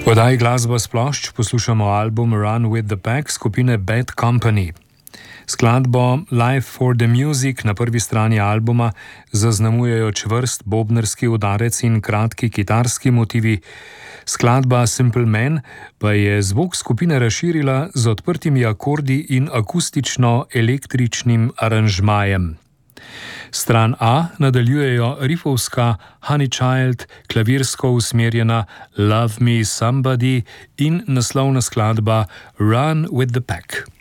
V oddaji Glasba s plošč poslušamo album Run with the Pack skupine Bad Company. Skladbo Life for the Music na prvi strani albuma zaznamujejo čvrst bobnerski udarec in kratki kitarski motivi. Skladba Simple Man pa je zvok skupine razširila z odprtimi akordi in akustično-električnim aranžmajem. Stran A nadaljujejo rifovska Honey Child, klavirsko usmerjena Love Me Somebody in naslovna skladba Run with the Pack.